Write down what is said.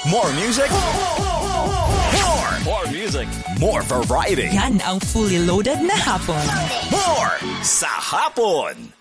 More music. More music. More variety. Yan ang fully loaded na hapon. More sa hapon.